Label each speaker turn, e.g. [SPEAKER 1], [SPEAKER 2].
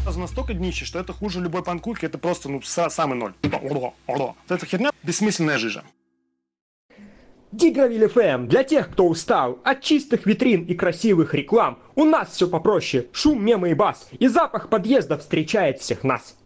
[SPEAKER 1] настолько днище, что это хуже любой панкульки, это просто, ну, самый ноль. Вот эта херня бессмысленная жижа.
[SPEAKER 2] Дигравиль ФМ для тех, кто устал от чистых витрин и красивых реклам. У нас все попроще, шум, мемы и бас, и запах подъезда встречает всех нас.